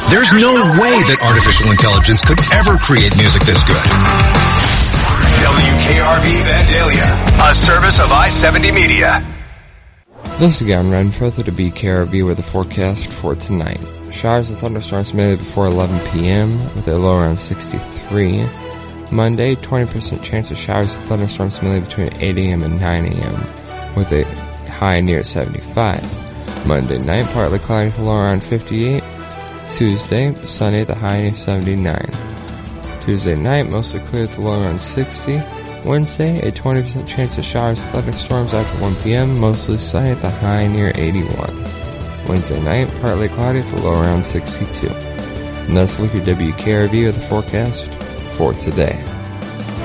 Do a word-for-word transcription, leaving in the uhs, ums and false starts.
There's no way that artificial intelligence could ever create music this good. W K R V Vandalia, a service of I seventy Media. This is Gavin Renfro to B K R V with the forecast for tonight. Showers and thunderstorms mainly before eleven p.m. with a low around sixty-three. Monday, twenty percent chance of showers and thunderstorms mainly between eight a.m. and nine a.m. with a high near seventy-five. Monday night, partly cloudy with a low around fifty-eight. Tuesday, sunny at the high near seventy-nine. Tuesday night, mostly clear with a low around sixty. Wednesday, a twenty percent chance of showers and thunderstorms after one p.m., mostly sunny at the high near eighty-one. Wednesday night, partly cloudy with a low around sixty-two. And that's a look at W K R V with the forecast for today.